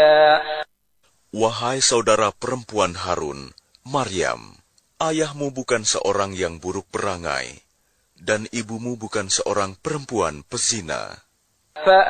بغيا. Wahai saudara perempuan Harun, Maryam, ayahmu bukan seorang yang buruk perangai, dan ibumu bukan seorang perempuan pezina.